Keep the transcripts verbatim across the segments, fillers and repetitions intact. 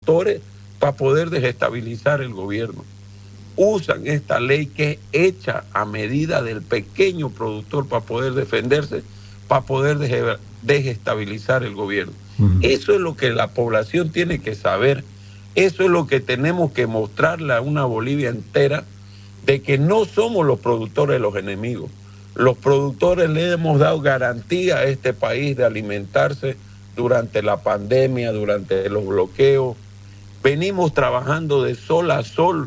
productores para poder desestabilizar el gobierno. Usan esta ley que es hecha a medida del pequeño productor para poder defenderse, para poder desestabilizar el gobierno. Uh-huh. Eso es lo que la población tiene que saber. Eso es lo que tenemos que mostrarle a una Bolivia entera, de que no somos los productores los enemigos. Los productores le hemos dado garantía a este país de alimentarse durante la pandemia, durante los bloqueos. Venimos trabajando de sol a sol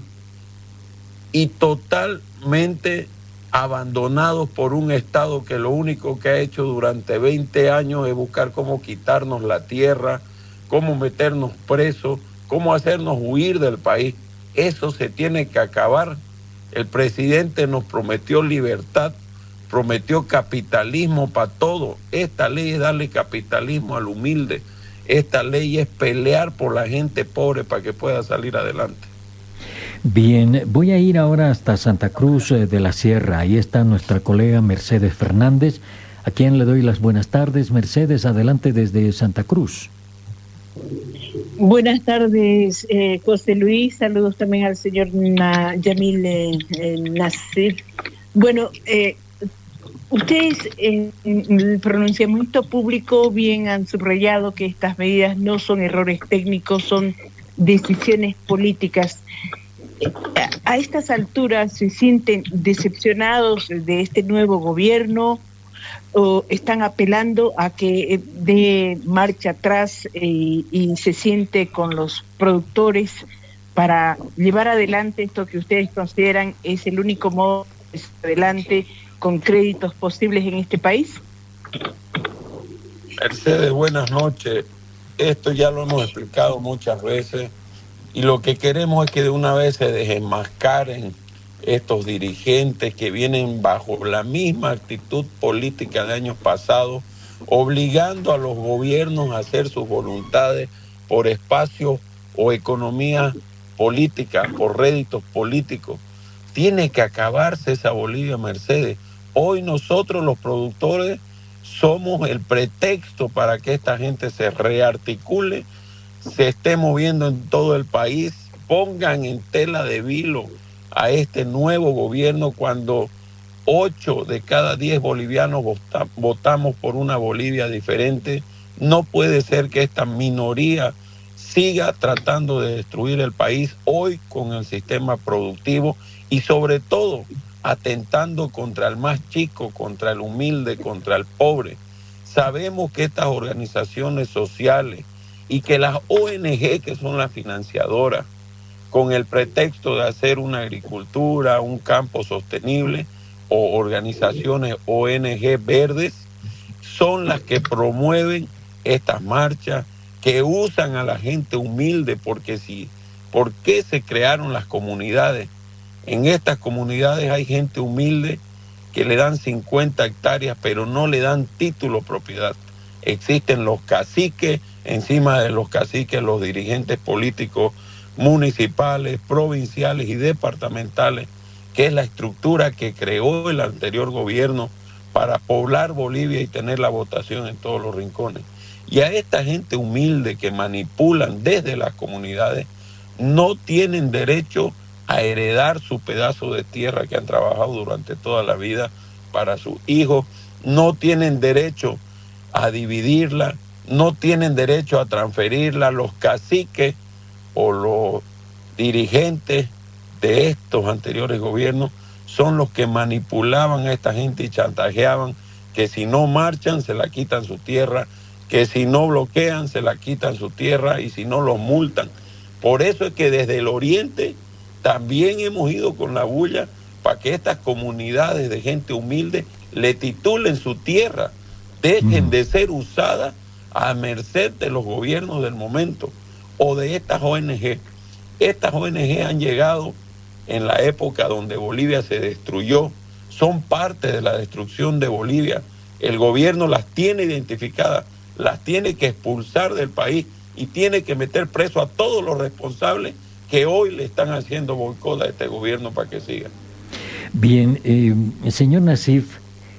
y totalmente abandonados por un Estado que lo único que ha hecho durante veinte años es buscar cómo quitarnos la tierra, cómo meternos presos, cómo hacernos huir del país. Eso se tiene que acabar. El presidente nos prometió libertad, prometió capitalismo para todo. Esta ley es darle capitalismo al humilde. Esta ley es pelear por la gente pobre para que pueda salir adelante. Bien, voy a ir ahora hasta Santa Cruz de la Sierra. Ahí está nuestra colega Mercedes Fernández, a quien le doy las buenas tardes. Mercedes, adelante desde Santa Cruz. Buenas tardes, eh, José Luis. Saludos también al señor Na, Yamil eh, eh, Nasif. Bueno, eh, ustedes en, en el pronunciamiento público bien han subrayado que estas medidas no son errores técnicos, son decisiones políticas. A, a estas alturas, ¿se sienten decepcionados de este nuevo gobierno o están apelando a que dé marcha atrás eh, y se siente con los productores para llevar adelante esto que ustedes consideran es el único modo de ir adelante con créditos posibles en este país? Mercedes, buenas noches. Esto ya lo hemos explicado muchas veces y lo que queremos es que de una vez se desenmascaren estos dirigentes que vienen bajo la misma actitud política de años pasados, obligando a los gobiernos a hacer sus voluntades por espacio o economía política, por réditos políticos. Tiene que acabarse esa Bolivia, Mercedes. Hoy nosotros los productores somos el pretexto para que esta gente se rearticule, se esté moviendo en todo el país, pongan en tela de vilo a este nuevo gobierno cuando ocho de cada diez bolivianos vota, votamos por una Bolivia diferente. No puede ser que esta minoría siga tratando de destruir el país hoy con el sistema productivo y sobre todo atentando contra el más chico, contra el humilde, contra el pobre. Sabemos que estas organizaciones sociales y que las O N G, que son las financiadoras, con el pretexto de hacer una agricultura, un campo sostenible o organizaciones O N G verdes, son las que promueven estas marchas, que usan a la gente humilde, porque si, ¿por qué se crearon las comunidades? En estas comunidades hay gente humilde que le dan cincuenta hectáreas, pero no le dan título propiedad. Existen los caciques, encima de los caciques los dirigentes políticos municipales, provinciales y departamentales, que es la estructura que creó el anterior gobierno para poblar Bolivia y tener la votación en todos los rincones. Y a esta gente humilde que manipulan desde las comunidades, no tienen derecho a heredar su pedazo de tierra que han trabajado durante toda la vida para sus hijos, no tienen derecho a dividirla, no tienen derecho a transferirla. Los caciques o los dirigentes de estos anteriores gobiernos son los que manipulaban a esta gente y chantajeaban que si no marchan se la quitan su tierra, que si no bloquean se la quitan su tierra y si no los multan. Por eso es que desde el oriente también hemos ido con la bulla para que estas comunidades de gente humilde le titulen su tierra, dejen mm. de ser usadas a merced de los gobiernos del momento o de estas O N G. Estas O N G han llegado en la época donde Bolivia se destruyó, son parte de la destrucción de Bolivia. El gobierno las tiene identificadas, las tiene que expulsar del país y tiene que meter preso a todos los responsables que hoy le están haciendo boicot a este gobierno para que siga. Bien, eh, señor Nasif,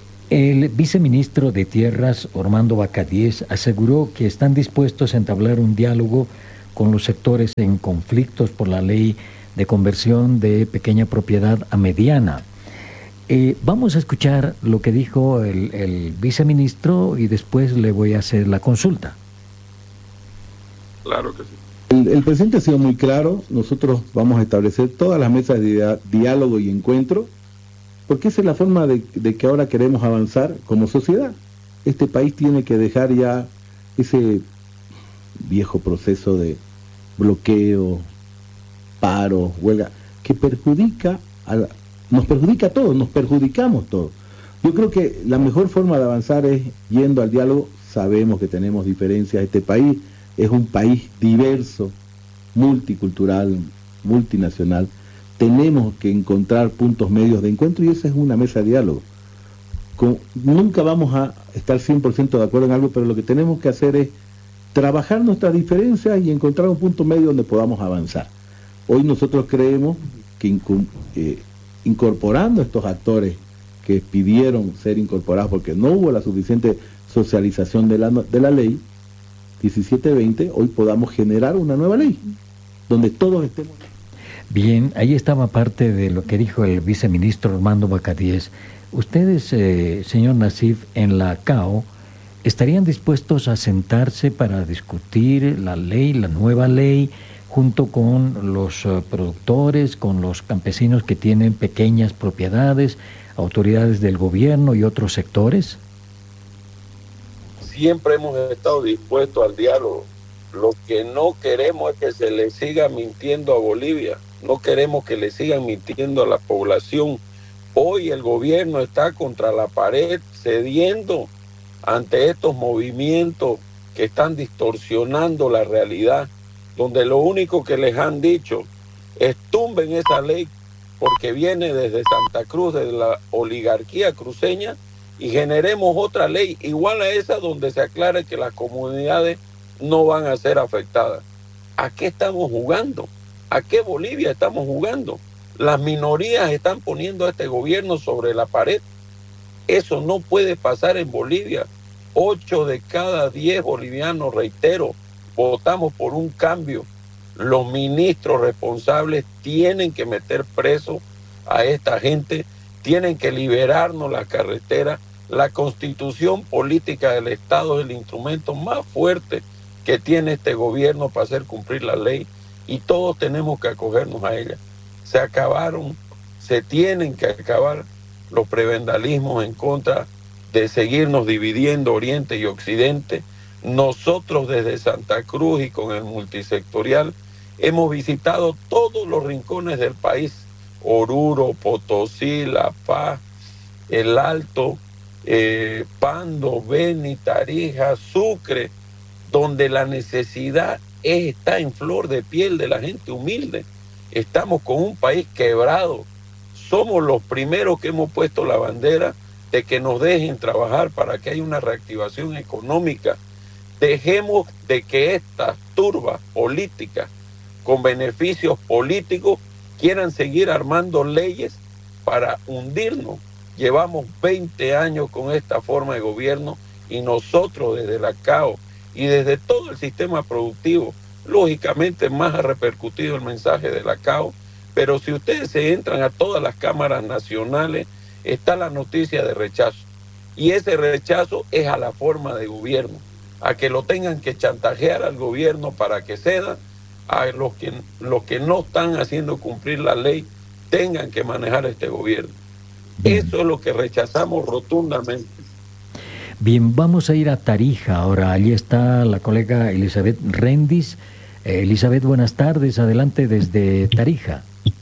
el viceministro de Tierras, Ormando Bacadíez, aseguró que están dispuestos a entablar un diálogo con los sectores en conflictos por la ley de conversión de pequeña propiedad a mediana. Eh, vamos a escuchar lo que dijo el, el viceministro y después le voy a hacer la consulta. Claro que sí. El, el presidente ha sido muy claro. Nosotros vamos a establecer todas las mesas de dia- diálogo y encuentro, porque esa es la forma de, de que ahora queremos avanzar como sociedad. Este país tiene que dejar ya ese viejo proceso de bloqueo, paro, huelga, que perjudica a la, nos perjudica a todos, nos perjudicamos todos. Yo creo que la mejor forma de avanzar es yendo al diálogo. Sabemos que tenemos diferencias. Este país es un país diverso, multicultural, multinacional. Tenemos que encontrar puntos medios de encuentro y esa es una mesa de diálogo. Con, nunca vamos a estar cien por ciento de acuerdo en algo, pero lo que tenemos que hacer es trabajar nuestras diferencias y encontrar un punto medio donde podamos avanzar. Hoy nosotros creemos que incu- eh, incorporando estos actores que pidieron ser incorporados porque no hubo la suficiente socialización de la, de la ley diecisiete veinte, hoy podamos generar una nueva ley donde todos estemos. Bien, ahí estaba parte de lo que dijo el viceministro Armando Bacadíes. Ustedes, eh, señor Nassif, en la C A O, ¿estarían dispuestos a sentarse para discutir la ley, la nueva ley, junto con los uh, productores, con los campesinos que tienen pequeñas propiedades, autoridades del gobierno y otros sectores? Siempre hemos estado dispuestos al diálogo. Lo que no queremos es que se le siga mintiendo a Bolivia. No queremos que le sigan mintiendo a la población. Hoy el gobierno está contra la pared, cediendo ante estos movimientos que están distorsionando la realidad, donde lo único que les han dicho es tumben esa ley porque viene desde Santa Cruz, desde la oligarquía cruceña, y generemos otra ley igual a esa donde se aclare que las comunidades no van a ser afectadas. ¿A qué estamos jugando? ¿A qué Bolivia estamos jugando? Las minorías están poniendo a este gobierno sobre la pared. Eso no puede pasar en Bolivia. Ocho de cada diez bolivianos, reitero, votamos por un cambio. Los ministros responsables tienen que meter preso a esta gente, tienen que liberarnos la carretera. La constitución política del Estado es el instrumento más fuerte que tiene este gobierno para hacer cumplir la ley y todos tenemos que acogernos a ella. Se acabaron, se tienen que acabar los prebendalismos en contra de seguirnos dividiendo Oriente y Occidente. Nosotros desde Santa Cruz y con el multisectorial hemos visitado todos los rincones del país, Oruro, Potosí, La Paz, El Alto, eh, Pando, Beni, Tarija, Sucre, donde la necesidad es, está en flor de piel de la gente humilde. Estamos con un país quebrado. Somos los primeros que hemos puesto la bandera de que nos dejen trabajar para que haya una reactivación económica. Dejemos de que estas turbas políticas con beneficios políticos quieran seguir armando leyes para hundirnos. Llevamos veinte años con esta forma de gobierno y nosotros desde la C A O y desde todo el sistema productivo, lógicamente más ha repercutido el mensaje de la C A O, pero si ustedes se entran a todas las cámaras nacionales, está la noticia de rechazo. Y ese rechazo es a la forma de gobierno, a que lo tengan que chantajear al gobierno para que ceda, a los que, los que no están haciendo cumplir la ley tengan que manejar este gobierno. Bien. Eso es lo que rechazamos rotundamente. Bien, vamos a ir a Tarija ahora. Allí está la colega Elizabeth Rendis. Eh, Elizabeth, buenas tardes. Adelante desde Tarija.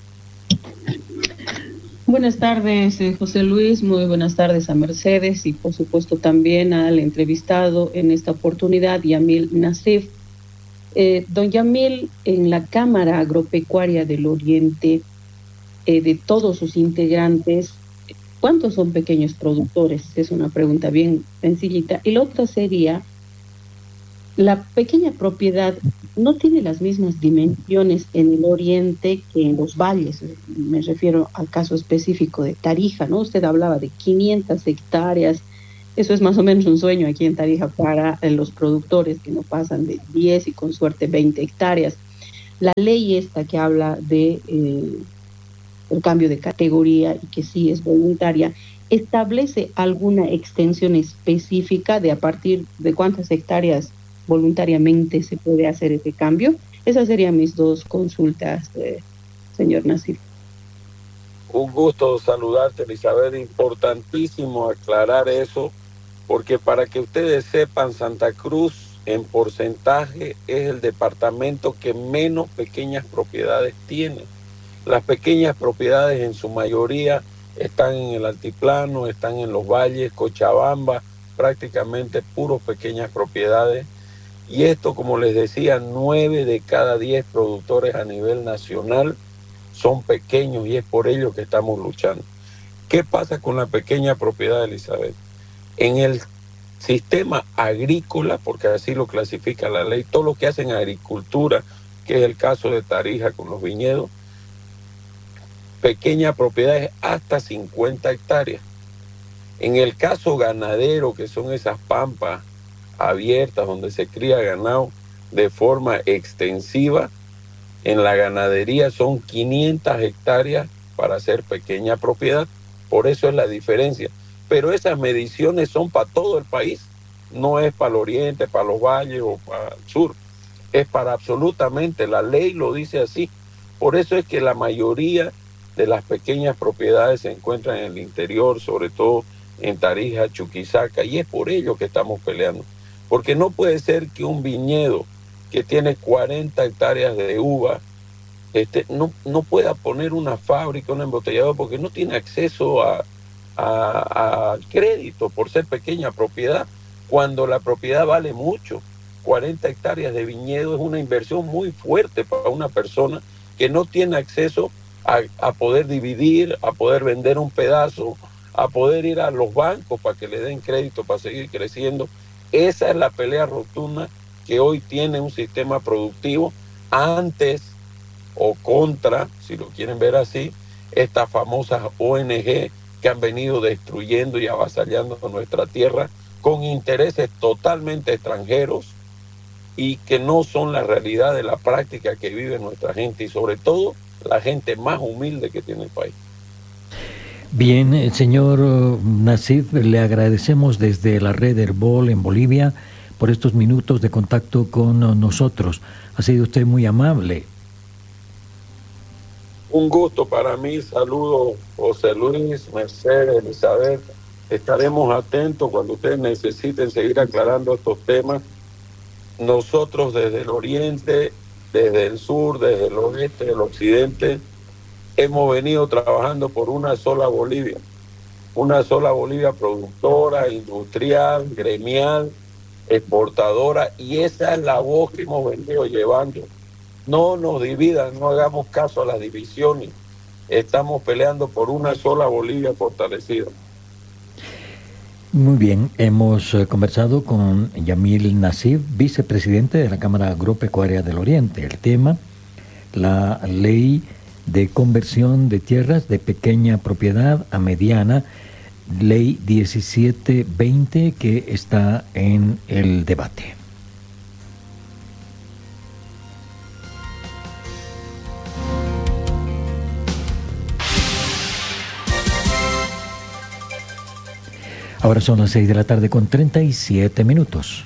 Buenas tardes, eh, José Luis. Muy buenas tardes a Mercedes y por supuesto también al entrevistado en esta oportunidad, Yamil Nassif. Eh, don Yamil, en la Cámara Agropecuaria del Oriente, eh, de todos sus integrantes, ¿cuántos son pequeños productores? Es una pregunta bien sencillita. Y la otra sería, la pequeña propiedad no tiene las mismas dimensiones en el oriente que en los valles. Me refiero al caso específico de Tarija, ¿no? Usted hablaba de quinientas hectáreas Eso es más o menos un sueño aquí en Tarija para eh, los productores que no pasan de diez y con suerte veinte hectáreas. La ley esta que habla de eh, el cambio de categoría y que sí es voluntaria, ¿establece alguna extensión específica de a partir de cuántas hectáreas voluntariamente se puede hacer ese cambio? Esas serían mis dos consultas, eh, señor Nassif. Un gusto saludarte, Elizabeth. Importantísimo aclarar eso, porque para que ustedes sepan, Santa Cruz en porcentaje es el departamento que menos pequeñas propiedades tiene. Las pequeñas propiedades en su mayoría están en el altiplano, están en los valles, Cochabamba, prácticamente puros pequeñas propiedades. Y esto, como les decía, nueve de cada diez productores a nivel nacional son pequeños y es por ello que estamos luchando. ¿Qué pasa con la pequeña propiedad, Elizabeth? En el sistema agrícola, porque así lo clasifica la ley, todo lo que hacen agricultura, que es el caso de Tarija con los viñedos, pequeña propiedad es hasta cincuenta hectáreas. En el caso ganadero, que son esas pampas abiertas donde se cría ganado de forma extensiva, en la ganadería son quinientas hectáreas para hacer pequeña propiedad. Por eso es la diferencia. Pero esas mediciones son para todo el país. No es para el oriente, para los valles o para el sur. Es para absolutamente, la ley lo dice así. Por eso es que la mayoría de las pequeñas propiedades se encuentran en el interior, sobre todo en Tarija, Chuquisaca, y es por ello que estamos peleando. Porque no puede ser que un viñedo que tiene cuarenta hectáreas de uva, este, no, no pueda poner una fábrica, un embotellador, porque no tiene acceso a, a, a crédito por ser pequeña propiedad, cuando la propiedad vale mucho. cuarenta hectáreas de viñedo es una inversión muy fuerte para una persona que no tiene acceso a, a poder dividir, a poder vender un pedazo, a poder ir a los bancos para que le den crédito para seguir creciendo. Esa es la pelea rotunda que hoy tiene un sistema productivo antes o contra, si lo quieren ver así, estas famosas O N G que han venido destruyendo y avasallando nuestra tierra con intereses totalmente extranjeros y que no son la realidad de la práctica que vive nuestra gente y sobre todo la gente más humilde que tiene el país. Bien, señor Nassif, le agradecemos desde la red Herbol en Bolivia por estos minutos de contacto con nosotros. Ha sido usted muy amable. Un gusto para mí. Saludos, José Luis, Mercedes, Elizabeth. Estaremos atentos cuando ustedes necesiten seguir aclarando estos temas. Nosotros desde el oriente, desde el sur, desde el oeste, el occidente, hemos venido trabajando por una sola Bolivia. Una sola Bolivia productora, industrial, gremial, exportadora, y esa es la voz que hemos venido llevando. No nos dividan, no hagamos caso a las divisiones. Estamos peleando por una sola Bolivia fortalecida. Muy bien, hemos eh, conversado con Yamil Nassif, vicepresidente de la Cámara Agropecuaria del Oriente. El tema, la ley de conversión de tierras de pequeña propiedad a mediana, ley diecisiete veinte, que está en el debate. Ahora son las seis de la tarde con treinta y siete minutos.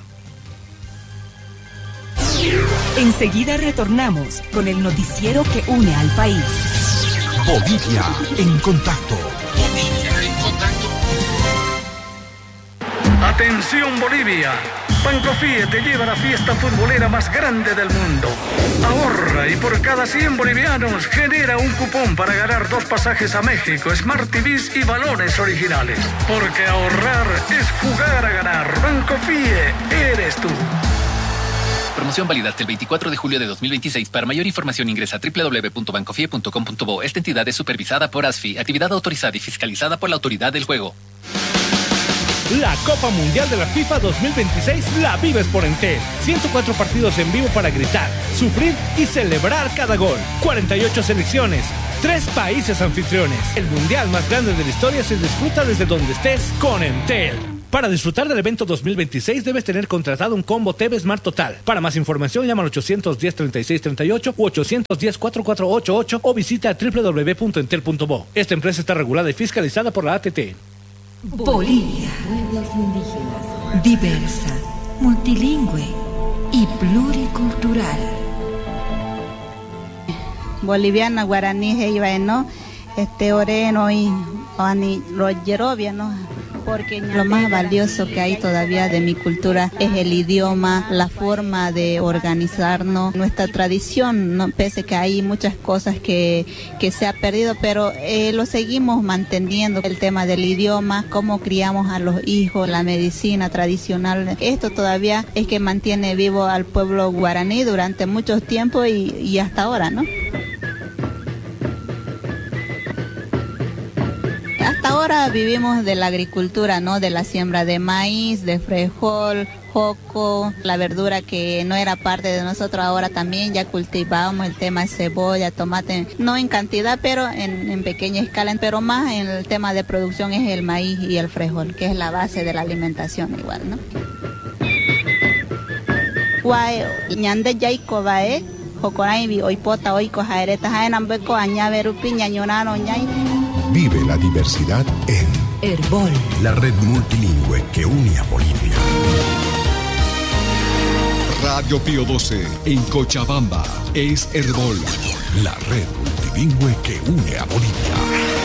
Enseguida retornamos con el noticiero que une al país. Bolivia en contacto. Bolivia en contacto. Atención Bolivia. Bancofie te lleva a la fiesta futbolera más grande del mundo. Ahorra y por cada cien bolivianos genera un cupón para ganar dos pasajes a México, Smart T Vs y balones originales. Porque ahorrar es jugar a ganar. Bancofie, eres tú. Promoción válida hasta el veinticuatro de julio de dos mil veintiséis. Para mayor información ingresa a doble u doble u doble u punto bancofie punto com punto bo. Esta entidad es supervisada por ASFI, actividad autorizada y fiscalizada por la Autoridad del Juego. La Copa Mundial de la FIFA dos mil veintiséis la vives por Entel. ciento cuatro partidos en vivo para gritar, sufrir y celebrar cada gol. cuarenta y ocho selecciones, tres países anfitriones. El mundial más grande de la historia se disfruta desde donde estés con Entel. Para disfrutar del evento dos mil veintiséis debes tener contratado un combo T V Smart Total. Para más información llama al ochocientos diez, treinta y seis treinta y ocho u ochocientos diez, cuarenta y cuatro ochenta y ocho o visita doble u doble u doble u punto entel punto bo. Esta empresa está regulada y fiscalizada por la A T T. Bolivia, pueblos indígenas, diversa, multilingüe y pluricultural. Boliviana, guaraní, no, este oreno y royerovia, ¿no? Porque lo más valioso que hay todavía de mi cultura es el idioma, la forma de organizarnos, nuestra tradición, ¿no? Pese que hay muchas cosas que, que se ha perdido, pero eh, lo seguimos manteniendo, el tema del idioma, cómo criamos a los hijos, la medicina tradicional, esto todavía es que mantiene vivo al pueblo guaraní durante mucho tiempo y, y hasta ahora, ¿no? Hasta ahora vivimos de la agricultura, ¿no? De la siembra de maíz, de frijol, joco, la verdura que no era parte de nosotros, ahora también ya cultivamos el tema de cebolla, tomate, no en cantidad, pero en, en pequeña escala, pero más en el tema de producción es el maíz y el frijol, que es la base de la alimentación igual, ¿no? Guay, ñande yaiko bae, jocoraibi, oipota, oiko, jaereta, jaenambeco, añaverupi, ñañonano, ñay. Vive la diversidad en Herbol, la red multilingüe que une a Bolivia. Radio Pío doce en Cochabamba es Herbol, la red multilingüe que une a Bolivia.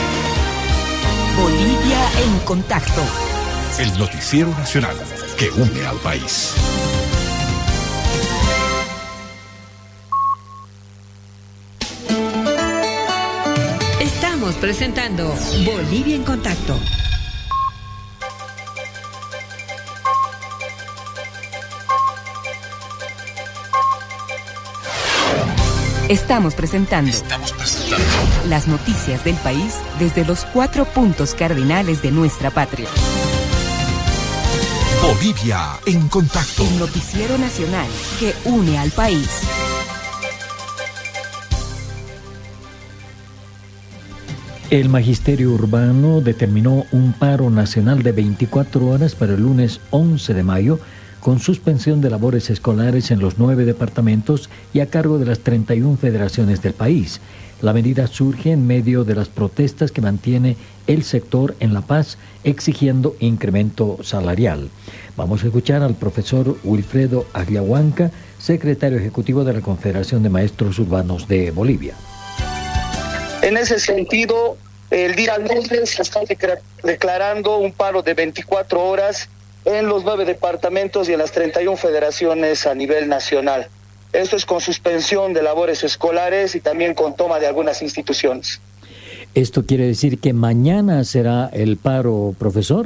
Bolivia en contacto. El noticiero nacional que une al país. Estamos presentando Bolivia en contacto. Estamos presentando, Estamos presentando las noticias del país desde los cuatro puntos cardinales de nuestra patria. Bolivia en contacto. El noticiero nacional que une al país. El Magisterio Urbano determinó un paro nacional de veinticuatro horas para el lunes once de mayo, con suspensión de labores escolares en los nueve departamentos y a cargo de las treinta y una federaciones del país. La medida surge en medio de las protestas que mantiene el sector en La Paz, exigiendo incremento salarial. Vamos a escuchar al profesor Wilfredo Agliahuanca, secretario ejecutivo de la Confederación de Maestros Urbanos de Bolivia. En ese sentido, el día lunes se está declarando un paro de veinticuatro horas en los nueve departamentos y en las treinta y una federaciones a nivel nacional. Esto es con suspensión de labores escolares y también con toma de algunas instituciones. ¿Esto quiere decir que mañana será el paro, profesor?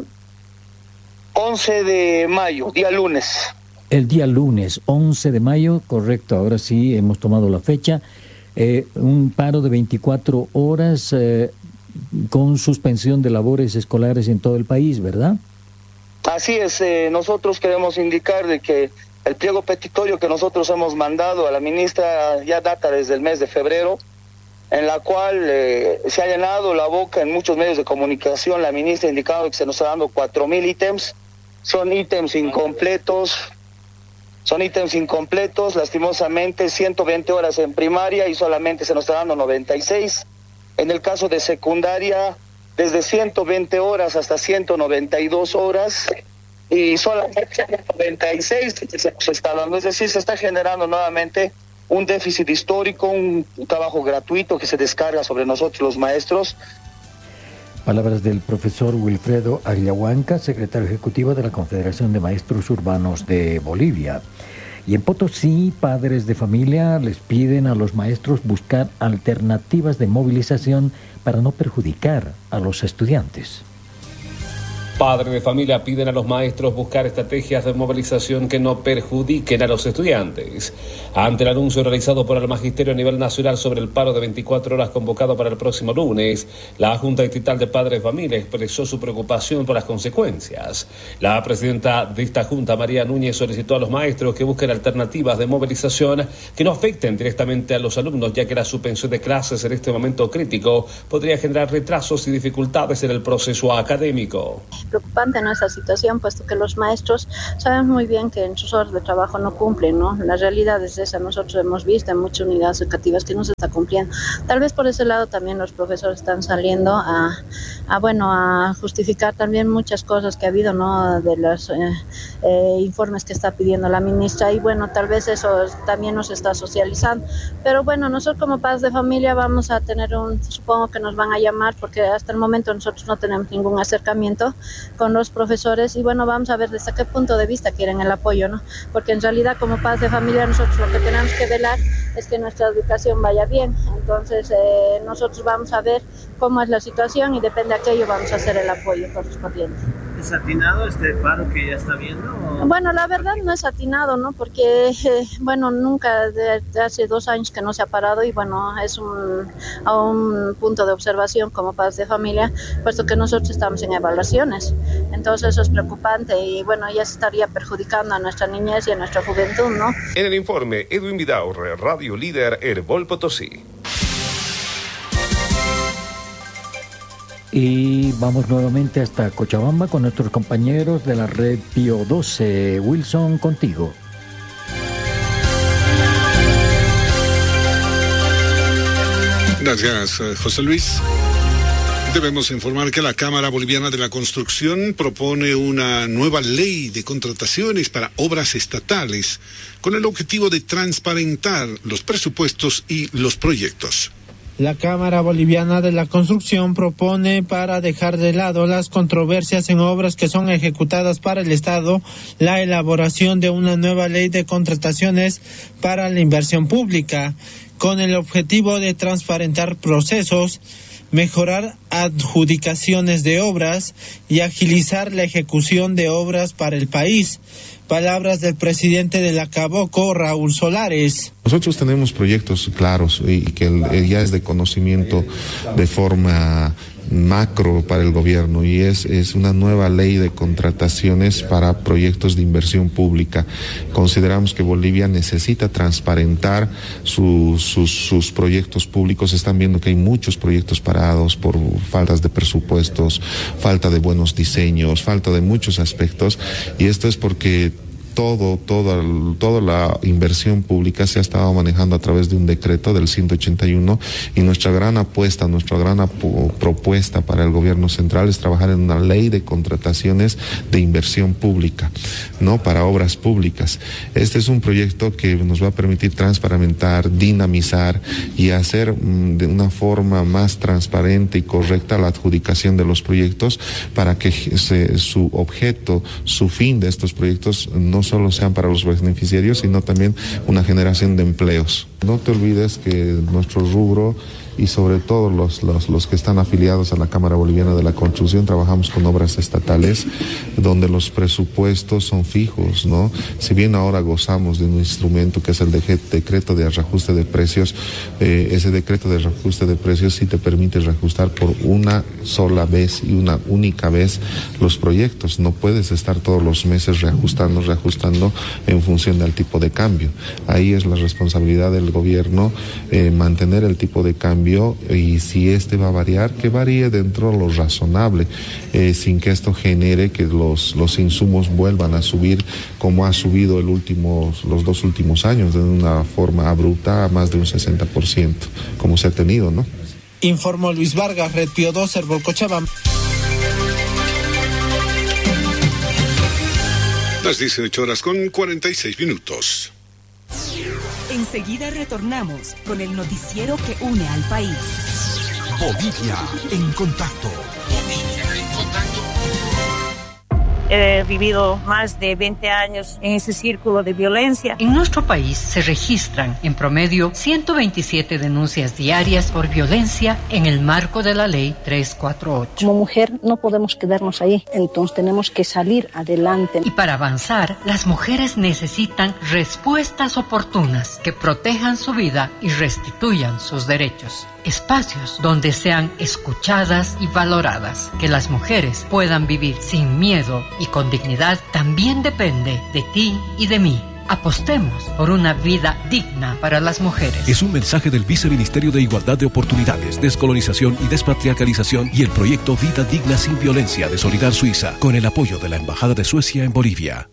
once de mayo, día lunes. El día lunes, once de mayo, correcto, ahora sí hemos tomado la fecha. Eh, un paro de veinticuatro horas eh, con suspensión de labores escolares en todo el país, ¿verdad? Así es, eh, nosotros queremos indicar de que el pliego petitorio que nosotros hemos mandado a la ministra ya data desde el mes de febrero, en la cual eh, se ha llenado la boca en muchos medios de comunicación. La ministra ha indicado que se nos está dando cuatro mil ítems, son ítems incompletos, son ítems incompletos, lastimosamente ciento veinte horas en primaria y solamente se nos está dando noventa y seis. En el caso de secundaria, desde ciento veinte horas hasta ciento noventa y dos horas y solamente noventa y seis se está dando. Es decir, se está generando nuevamente un déficit histórico, un trabajo gratuito que se descarga sobre nosotros los maestros. Palabras del profesor Wilfredo Agliahuanca, secretario ejecutivo de la Confederación de Maestros Urbanos de Bolivia. Y en Potosí, padres de familia les piden a los maestros buscar alternativas de movilización para no perjudicar a los estudiantes. Padres de familia piden a los maestros buscar estrategias de movilización que no perjudiquen a los estudiantes. Ante el anuncio realizado por el Magisterio a nivel nacional sobre el paro de veinticuatro horas convocado para el próximo lunes, la Junta Distrital de Padres de Familia expresó su preocupación por las consecuencias. La presidenta de esta Junta, María Núñez, solicitó a los maestros que busquen alternativas de movilización que no afecten directamente a los alumnos, ya que la suspensión de clases en este momento crítico podría generar retrasos y dificultades en el proceso académico. preocupante, ¿no?, esta situación, puesto que los maestros sabemos muy bien que en sus horas de trabajo no cumplen, ¿no? La realidad es esa, nosotros hemos visto en muchas unidades educativas que no se está cumpliendo. Tal vez por ese lado también los profesores están saliendo a, a bueno, a justificar también muchas cosas que ha habido, ¿no?, de los eh, eh, informes que está pidiendo la ministra, y bueno, tal vez eso también nos está socializando. Pero bueno, nosotros como padres de familia vamos a tener un, supongo que nos van a llamar, porque hasta el momento nosotros no tenemos ningún acercamiento con los profesores, y bueno, vamos a ver desde qué punto de vista quieren el apoyo, ¿no? Porque en realidad como padres de familia nosotros lo que tenemos que velar es que nuestra educación vaya bien. Entonces eh, nosotros vamos a ver cómo es la situación y depende de aquello vamos a hacer el apoyo correspondiente. ¿Es atinado este paro que ya está viendo? ¿O? Bueno, la verdad no es atinado, ¿no? Porque, eh, bueno, nunca, desde hace dos años que no se ha parado, y bueno, es un, a un punto de observación como padres de familia, puesto que nosotros estamos en evaluaciones. Entonces eso es preocupante y bueno, ya se estaría perjudicando a nuestra niñez y a nuestra juventud, ¿no? En el informe, Edwin Vidaurre, Radio Líder, Herbol Potosí. Y vamos nuevamente hasta Cochabamba con nuestros compañeros de la red Pío doce. Wilson, contigo. Gracias, José Luis. Debemos informar que la Cámara Boliviana de la Construcción propone una nueva ley de contrataciones para obras estatales con el objetivo de transparentar los presupuestos y los proyectos. La Cámara Boliviana de la Construcción propone, para dejar de lado las controversias en obras que son ejecutadas para el Estado, la elaboración de una nueva ley de contrataciones para la inversión pública, con el objetivo de transparentar procesos, mejorar adjudicaciones de obras y agilizar la ejecución de obras para el país. Palabras del presidente de la Caboco, Raúl Solares. Nosotros tenemos proyectos claros y que ya es de conocimiento de forma macro para el gobierno, y es, es una nueva ley de contrataciones para proyectos de inversión pública. Consideramos que Bolivia necesita transparentar su, sus, sus proyectos públicos. Están viendo que hay muchos proyectos parados por faltas de presupuestos, falta de buenos diseños, falta de muchos aspectos, y esto es porque todo, toda, toda la inversión pública se ha estado manejando a través de un decreto del ciento ochenta y uno, y nuestra gran apuesta, nuestra gran apu- propuesta para el gobierno central es trabajar en una ley de contrataciones de inversión pública, ¿no?, para obras públicas. Este es un proyecto que nos va a permitir transparentar, dinamizar y hacer mmm, de una forma más transparente y correcta la adjudicación de los proyectos, para que se, su objeto, su fin de estos proyectos no solo sean para los beneficiarios, sino también una generación de empleos. No te olvides que nuestro rubro, y sobre todo los, los, los que están afiliados a la Cámara Boliviana de la Construcción, trabajamos con obras estatales donde los presupuestos son fijos, ¿no? Si bien ahora gozamos de un instrumento que es el de decreto de reajuste de precios, eh, ese decreto de reajuste de precios sí te permite reajustar por una sola vez y una única vez los proyectos. No puedes estar todos los meses reajustando, reajustando en función del tipo de cambio. Ahí es la responsabilidad del gobierno eh, mantener el tipo de cambio, y si este va a variar, que varíe dentro de lo razonable, eh, sin que esto genere que los, los insumos vuelvan a subir como ha subido el último, los dos últimos años, de una forma abrupta, a más de un sesenta por ciento, como se ha tenido, ¿no? Informó Luis Vargas, Red Pío doce, Herbol Cochabamba. Las dieciocho horas con cuarenta y seis minutos. Enseguida retornamos con el noticiero que une al país. Bolivia en contacto. Bolivia en contacto. He vivido más de veinte años en ese círculo de violencia. En nuestro país se registran en promedio ciento veintisiete denuncias diarias por violencia en el marco de la ley trescientos cuarenta y ocho. Como mujer no podemos quedarnos ahí, entonces tenemos que salir adelante. Y para avanzar, las mujeres necesitan respuestas oportunas que protejan su vida y restituyan sus derechos. Espacios donde sean escuchadas y valoradas, que las mujeres puedan vivir sin miedo y con dignidad, también depende de ti y de mí. Apostemos por una vida digna para las mujeres. Es un mensaje del Viceministerio de Igualdad de Oportunidades, Descolonización y Despatriarcalización y el proyecto Vida Digna Sin Violencia de Solidar Suiza, con el apoyo de la Embajada de Suecia en Bolivia.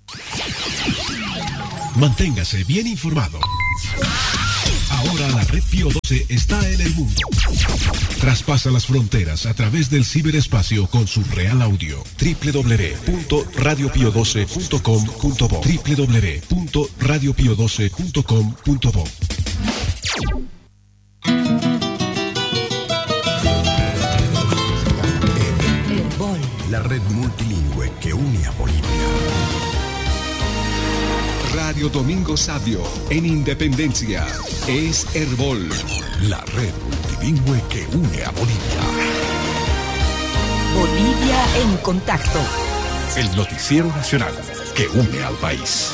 Manténgase bien informado. Ahora la Red Pío doce está en el mundo. Traspasa las fronteras a través del ciberespacio con su real audio. doble u doble u doble u punto radio pío doce punto com punto bo doble u doble u doble u punto radio pío doce punto com punto bo. Herbol, la red multilingüe que une a Bolivia. Radio Domingo Sabio, en Independencia, es Herbol, la red multilingüe que une a Bolivia. Bolivia en contacto. El noticiero nacional que une al país.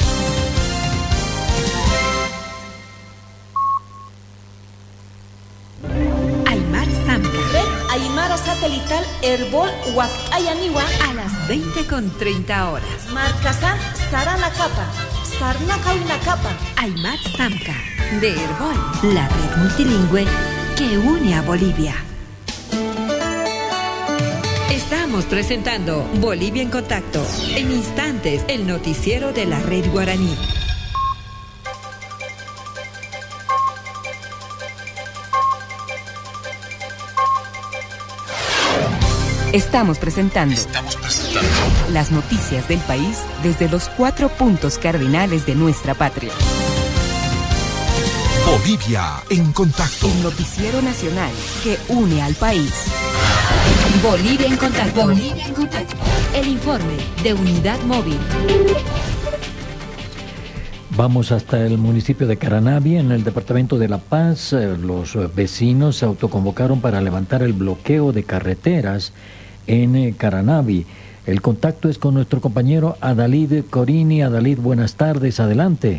Aymar Samca. Red Aymara Satelital Herbol Huac Ayaniwa. A las veinte con treinta horas. Marcasan Sarana Capa. Sarnaka Capa. Aymar Samca, de Herbol, la red multilingüe que une a Bolivia. Estamos presentando Bolivia en Contacto. En instantes, el noticiero de la red guaraní. Estamos presentando, Estamos presentando las noticias del país desde los cuatro puntos cardinales de nuestra patria. Bolivia en Contacto. El noticiero nacional que une al país. Bolivia en Contacto. Bolivia en Contacto. El informe de Unidad Móvil. Vamos hasta el municipio de Caranavi, en el departamento de La Paz. Los vecinos se autoconvocaron para levantar el bloqueo de carreteras en Caranavi. El contacto es con nuestro compañero Adalid Corini. Adalid, buenas tardes, adelante.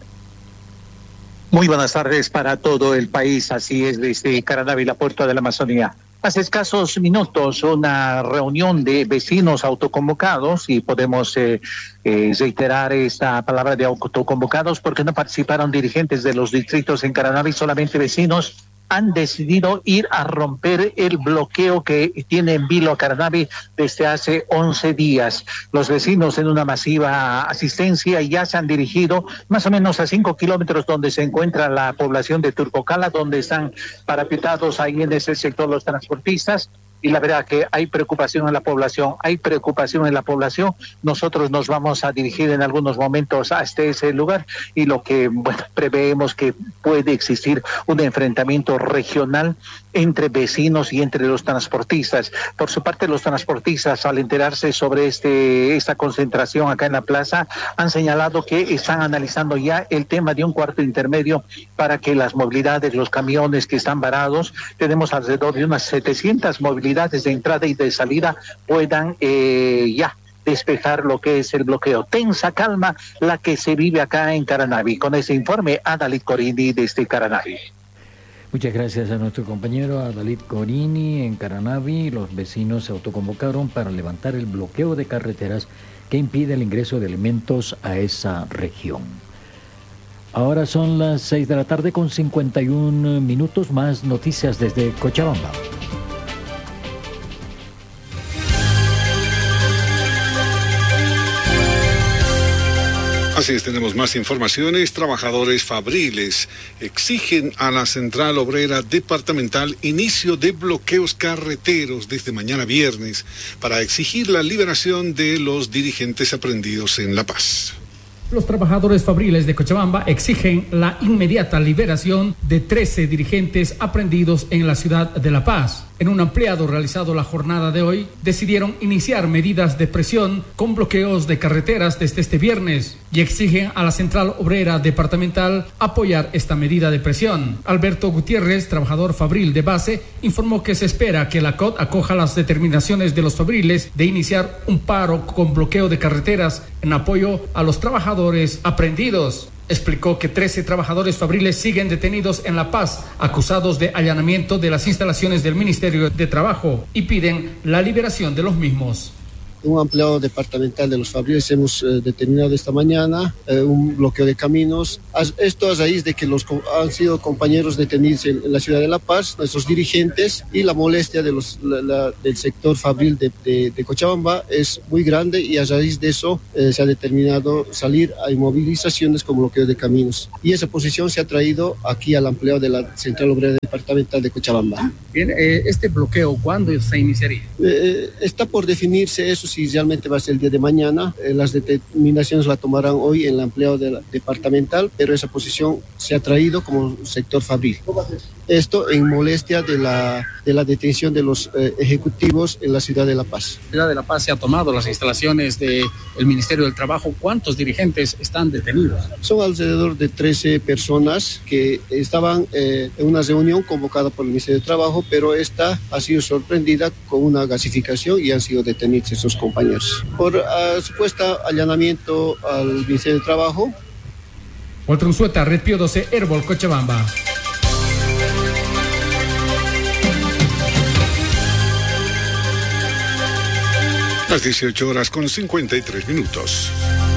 Muy buenas tardes para todo el país, así es, desde Caranavi, la puerta de la Amazonía. Hace escasos minutos, una reunión de vecinos autoconvocados, y podemos eh, eh, reiterar esta palabra de autoconvocados porque no participaron dirigentes de los distritos en Caranavi, solamente vecinos han decidido ir a romper el bloqueo que tiene en vilo a Caranavi desde hace once días. Los vecinos, en una masiva asistencia, ya se han dirigido más o menos a cinco kilómetros donde se encuentra la población de Turcocala, donde están parapetados ahí en ese sector los transportistas. Y la verdad que hay preocupación en la población, hay preocupación en la población. Nosotros nos vamos a dirigir en algunos momentos hasta ese lugar, y lo que bueno, preveemos que puede existir un enfrentamiento regional entre vecinos y entre los transportistas. Por su parte, los transportistas, al enterarse sobre este esta concentración acá en la plaza, han señalado que están analizando ya el tema de un cuarto intermedio para que las movilidades, los camiones que están varados, tenemos alrededor de unas setecientas movilidades de entrada y de salida, puedan eh, ya despejar lo que es el bloqueo. Tensa calma la que se vive acá en Caranavi. Con ese informe, Adalid Corini desde Caranavi. Muchas gracias a nuestro compañero Adalid Corini en Caranavi. Los vecinos se autoconvocaron para levantar el bloqueo de carreteras que impide el ingreso de alimentos a esa región. Ahora son las seis de la tarde con cincuenta y un minutos. Más noticias desde Cochabamba. Así es, tenemos más informaciones. Trabajadores fabriles exigen a la Central Obrera Departamental inicio de bloqueos carreteros desde mañana viernes para exigir la liberación de los dirigentes aprendidos en La Paz. Los trabajadores fabriles de Cochabamba exigen la inmediata liberación de trece dirigentes aprehendidos en la ciudad de La Paz. En un ampliado realizado la jornada de hoy, decidieron iniciar medidas de presión con bloqueos de carreteras desde este viernes y exigen a la Central Obrera Departamental apoyar esta medida de presión. Alberto Gutiérrez, trabajador fabril de base, informó que se espera que la C O D acoja las determinaciones de los fabriles de iniciar un paro con bloqueo de carreteras en apoyo a los trabajadores aprehendidos. Explicó que trece trabajadores fabriles siguen detenidos en La Paz, acusados de allanamiento de las instalaciones del Ministerio de Trabajo, y piden la liberación de los mismos. un empleado departamental de los Fabriles hemos eh, detenido esta mañana, eh, un bloqueo de caminos. Esto a raíz de que los han sido compañeros detenidos en, en la ciudad de La Paz, nuestros dirigentes, y la molestia de los, la, la, del sector fabril de, de, de Cochabamba es muy grande, y a raíz de eso eh, se ha determinado salir a movilizaciones con bloqueo de caminos. Y esa posición se ha traído aquí al empleado de la Central Obrera Departamental de Cochabamba. Bien, eh, este bloqueo, ¿cuándo se iniciaría? Eh, está por definirse eso, si realmente va a ser el día de mañana. Eh, las determinaciones la tomarán hoy en el empleado de la departamental, pero esa posición se ha traído como sector fabril. Esto en molestia de la, de la detención de los eh, ejecutivos en la ciudad de La Paz. La ciudad de La Paz se ha tomado las instalaciones del Ministerio del Trabajo. ¿Cuántos dirigentes están detenidos? Son alrededor de trece personas que estaban eh, en una reunión convocada por el Ministerio del Trabajo, pero esta ha sido sorprendida con una gasificación y han sido detenidos esos compañeros por uh, supuesto allanamiento al Ministerio del Trabajo. Walter Unzueta, Red Pío doce, Herbol, Cochabamba. Las dieciocho horas con cincuenta y tres minutos.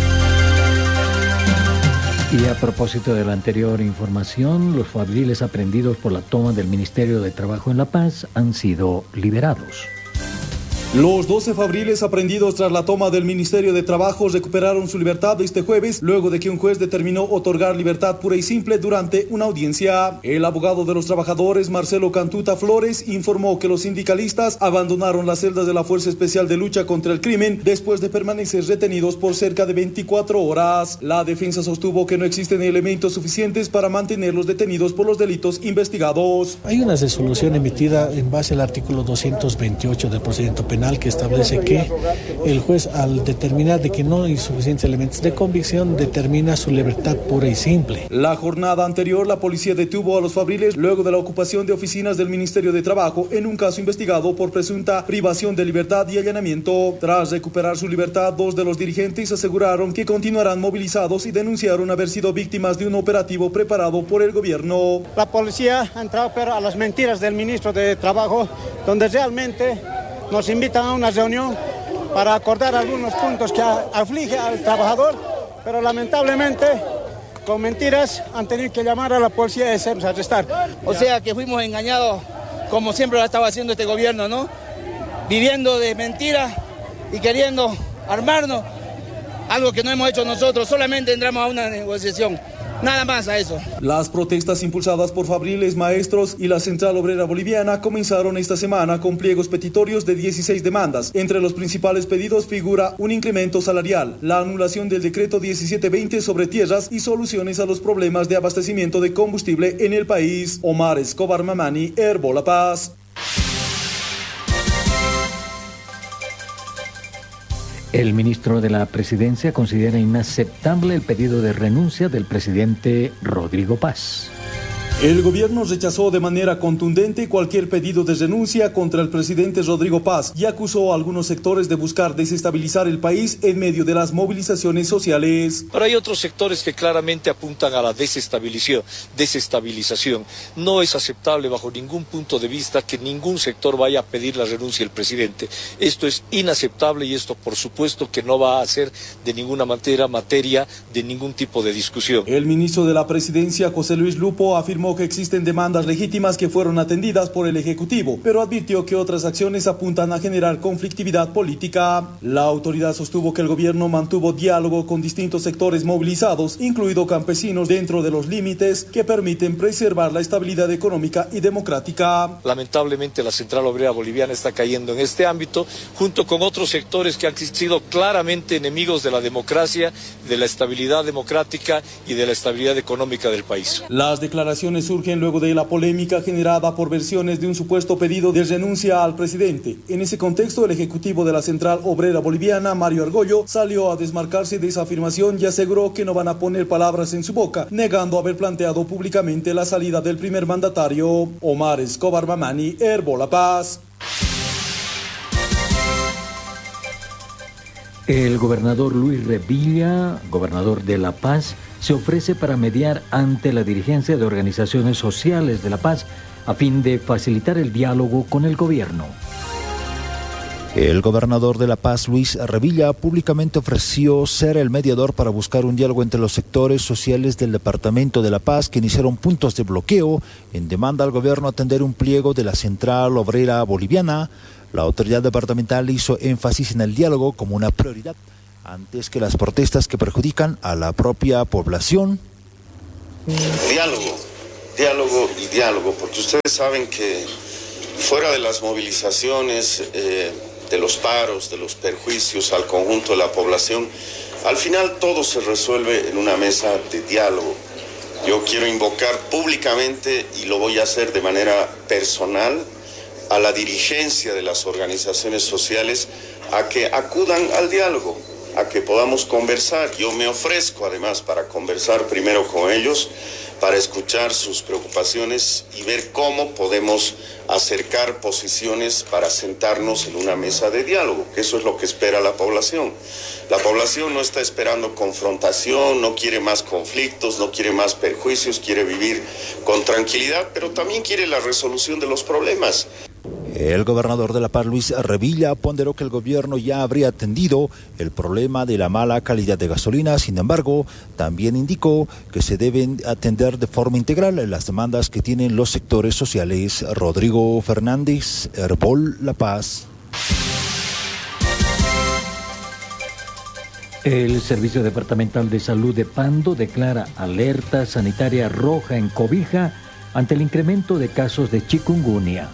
Y a propósito de la anterior información, los fabriles aprehendidos por la toma del Ministerio de Trabajo en La Paz han sido liberados. Los doce fabriles aprendidos tras la toma del Ministerio de Trabajo recuperaron su libertad este jueves, luego de que un juez determinó otorgar libertad pura y simple durante una audiencia. El abogado de los trabajadores, Marcelo Cantuta Flores, informó que los sindicalistas abandonaron las celdas de la Fuerza Especial de Lucha contra el Crimen después de permanecer retenidos por cerca de veinticuatro horas. La defensa sostuvo que no existen elementos suficientes para mantenerlos detenidos por los delitos investigados. Hay una resolución emitida en base al artículo doscientos veintiocho del procedimiento penal que establece que el juez, al determinar de que no hay suficientes elementos de convicción, determina su libertad pura y simple. La jornada anterior, la policía detuvo a los fabriles luego de la ocupación de oficinas del Ministerio de Trabajo en un caso investigado por presunta privación de libertad y allanamiento. Tras recuperar su libertad, dos de los dirigentes aseguraron que continuarán movilizados y denunciaron haber sido víctimas de un operativo preparado por el gobierno. La policía ha entrado pero a las mentiras del ministro de Trabajo, donde realmente nos invitan a una reunión para acordar algunos puntos que aflige al trabajador, pero lamentablemente con mentiras han tenido que llamar a la policía y hacernos arrestar. O sea que fuimos engañados, como siempre lo estaba haciendo este gobierno, ¿no? Viviendo de mentiras y queriendo armarnos, algo que no hemos hecho nosotros, solamente entramos a una negociación. Nada más a eso. Las protestas impulsadas por fabriles, maestros y la Central Obrera Boliviana comenzaron esta semana con pliegos petitorios de dieciséis demandas. Entre los principales pedidos figura un incremento salarial, la anulación del decreto diecisiete veinte sobre tierras y soluciones a los problemas de abastecimiento de combustible en el país. Omar Escobar Mamani, Herbol, La Paz. El ministro de la Presidencia considera inaceptable el pedido de renuncia del presidente Rodrigo Paz. El gobierno rechazó de manera contundente cualquier pedido de renuncia contra el presidente Rodrigo Paz y acusó a algunos sectores de buscar desestabilizar el país en medio de las movilizaciones sociales. Pero hay otros sectores que claramente apuntan a la desestabilización. desestabilización. No es aceptable bajo ningún punto de vista que ningún sector vaya a pedir la renuncia del presidente. Esto es inaceptable y esto por supuesto que no va a ser de ninguna manera materia de ningún tipo de discusión. El ministro de la Presidencia, José Luis Lupo, afirmó que existen demandas legítimas que fueron atendidas por el Ejecutivo, pero advirtió que otras acciones apuntan a generar conflictividad política. La autoridad sostuvo que el gobierno mantuvo diálogo con distintos sectores movilizados, incluido campesinos, dentro de los límites que permiten preservar la estabilidad económica y democrática. Lamentablemente la Central Obrera Boliviana está cayendo en este ámbito, junto con otros sectores que han sido claramente enemigos de la democracia, de la estabilidad democrática y de la estabilidad económica del país. Las declaraciones surgen luego de la polémica generada por versiones de un supuesto pedido de renuncia al presidente. En ese contexto, el ejecutivo de la Central Obrera Boliviana, Mario Argollo, salió a desmarcarse de esa afirmación y aseguró que no van a poner palabras en su boca, negando haber planteado públicamente la salida del primer mandatario. Omar Escobar Mamani, Herbol, La Paz. El gobernador Luis Revilla, gobernador de La Paz, se ofrece para mediar ante la dirigencia de organizaciones sociales de La Paz a fin de facilitar el diálogo con el gobierno. El gobernador de La Paz, Luis Revilla, públicamente ofreció ser el mediador para buscar un diálogo entre los sectores sociales del departamento de La Paz que iniciaron puntos de bloqueo en demanda al gobierno atender un pliego de la Central Obrera Boliviana. La autoridad departamental hizo énfasis en el diálogo como una prioridad antes que las protestas que perjudican a la propia población. Diálogo, diálogo y diálogo, porque ustedes saben que fuera de las movilizaciones, eh, de los paros, de los perjuicios al conjunto de la población, al final todo se resuelve en una mesa de diálogo. Yo quiero invocar públicamente, y lo voy a hacer de manera personal, a la dirigencia de las organizaciones sociales a que acudan al diálogo, a que podamos conversar. Yo me ofrezco además para conversar primero con ellos, para escuchar sus preocupaciones y ver cómo podemos acercar posiciones para sentarnos en una mesa de diálogo, que eso es lo que espera la población. La población no está esperando confrontación, no quiere más conflictos, no quiere más perjuicios, quiere vivir con tranquilidad, pero también quiere la resolución de los problemas. El gobernador de La Paz, Luis Revilla, ponderó que el gobierno ya habría atendido el problema de la mala calidad de gasolina. Sin embargo, también indicó que se deben atender de forma integral las demandas que tienen los sectores sociales. Rodrigo Fernández, Herbol, La Paz. El Servicio Departamental de Salud de Pando declara alerta sanitaria roja en Cobija ante el incremento de casos de chikungunya.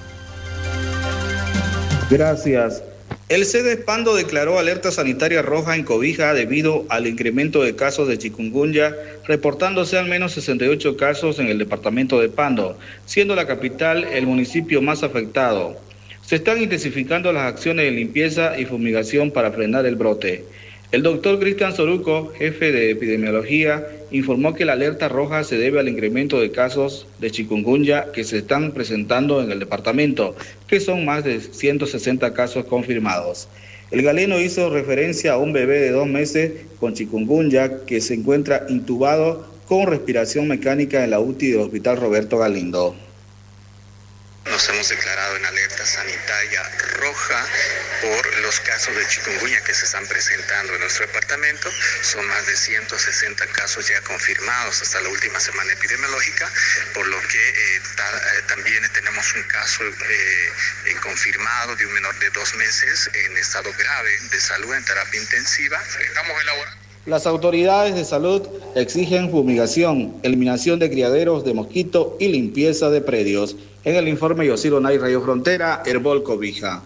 Gracias. El C D Pando declaró alerta sanitaria roja en Cobija debido al incremento de casos de chikungunya, reportándose al menos sesenta y ocho casos en el departamento de Pando, siendo la capital el municipio más afectado. Se están intensificando las acciones de limpieza y fumigación para frenar el brote. El doctor Cristian Soruco, jefe de epidemiología, informó que la alerta roja se debe al incremento de casos de chikungunya que se están presentando en el departamento, que son más de ciento sesenta casos confirmados. El galeno hizo referencia a un bebé de dos meses con chikungunya que se encuentra intubado con respiración mecánica en la U T I del Hospital Roberto Galindo. Nos hemos declarado en alerta sanitaria roja por los casos de chikungunya que se están presentando en nuestro departamento. Son más de ciento sesenta casos ya confirmados hasta la última semana epidemiológica, por lo que eh, ta, eh, también tenemos un caso eh, confirmado de un menor de dos meses en estado grave de salud en terapia intensiva. Estamos elaborando. Las autoridades de salud exigen fumigación, eliminación de criaderos de mosquito y limpieza de predios. En el informe Yosiro Nay, Radio Frontera, Herbol, Cobija.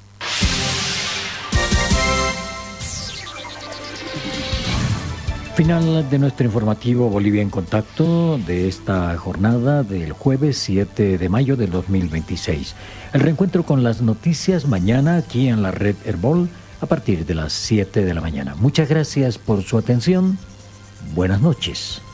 Final de nuestro informativo Bolivia en Contacto de esta jornada del jueves siete de mayo del dos mil veintiséis. El reencuentro con las noticias mañana aquí en la red Herbol a partir de las siete de la mañana. Muchas gracias por su atención. Buenas noches.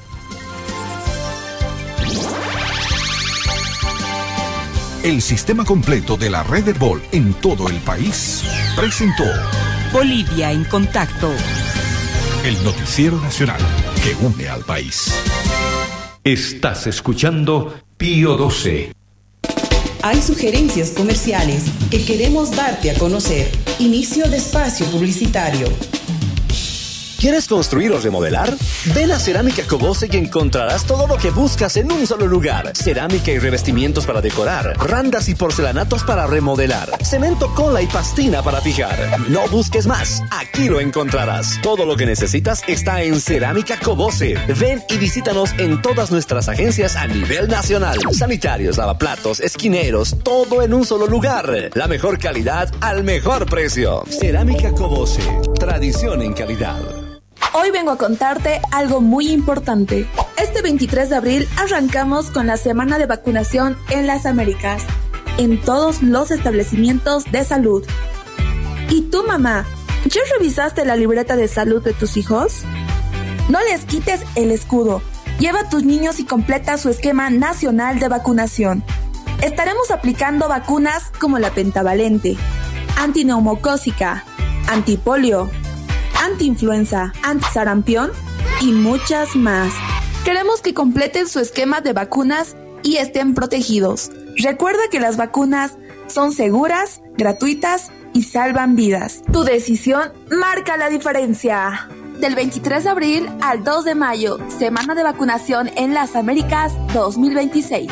El sistema completo de la red Herbol en todo el país presentó Bolivia en Contacto, el noticiero nacional que une al país. Estás escuchando Pío doce. Hay sugerencias comerciales que queremos darte a conocer. Inicio de espacio publicitario. ¿Quieres construir o remodelar? Ven a Cerámica Cobose y encontrarás todo lo que buscas en un solo lugar. Cerámica y revestimientos para decorar, randas y porcelanatos para remodelar, cemento, cola y pastina para fijar. No busques más, aquí lo encontrarás. Todo lo que necesitas está en Cerámica Cobose. Ven y visítanos en todas nuestras agencias a nivel nacional. Sanitarios, lavaplatos, esquineros, todo en un solo lugar. La mejor calidad al mejor precio. Cerámica Cobose, tradición en calidad. Hoy vengo a contarte algo muy importante. Este veintitrés de abril arrancamos con la semana de vacunación en las Américas, en todos los establecimientos de salud. ¿Y tú, mamá, ya revisaste la libreta de salud de tus hijos? No les quites el escudo. Lleva a tus niños y completa su esquema nacional de vacunación. Estaremos aplicando vacunas como la pentavalente, antineumocócica, antipolio, antiinfluenza, antisarampión y muchas más. Queremos que completen su esquema de vacunas y estén protegidos. Recuerda que las vacunas Son seguras, gratuitas y salvan vidas. Tu decisión marca la diferencia. Del veintitrés de abril al dos de mayo, Semana de Vacunación en las Américas dos mil veintiséis.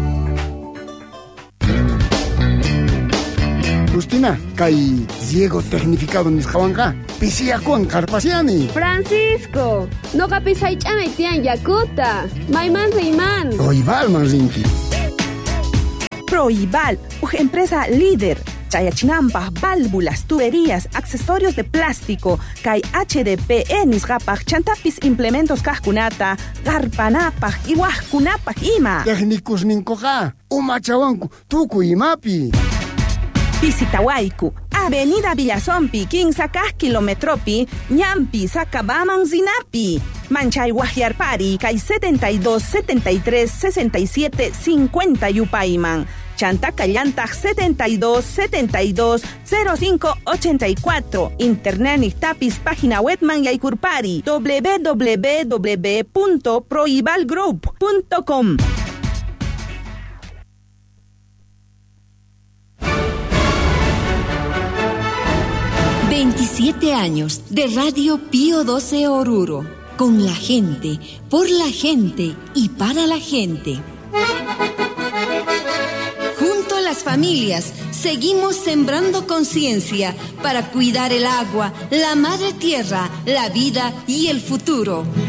Justina, kay Diego tecnificado nisqawanqa, pisiyakuan karpasiani. Francisco, noqa pisaych'amay tiyan yakuta. Mayman riyman. Proibalman rinki. Proibal, una empresa líder. Chayachinampas, válvulas, tuberías, accesorios de plástico, kay H D P E nisqapaj, chantapis implementos kajkunata, garpanapaj, iwajkunapaj ima. Técnicos ninkoqa, umachawanku, tuku imapi. Pisitawaiku, Avenida Villazompi, quince kilometropi, Ñampi, Sacabaman, Zinapi. Manchay Guajiarpari, kay setenta y dos, setenta y tres, sesenta y siete, cincuenta Yupaiman. Chantacallantaj setenta y dos, setenta y dos, cero cinco, ochenta y cuatro. Internet Nictapis, página web man Yaikurpari, w w w punto proibalgroup punto com. veintisiete años de Radio Pío doce Oruro. Con la gente, por la gente y para la gente. Junto a las familias, seguimos sembrando conciencia para cuidar el agua, la madre tierra, la vida y el futuro.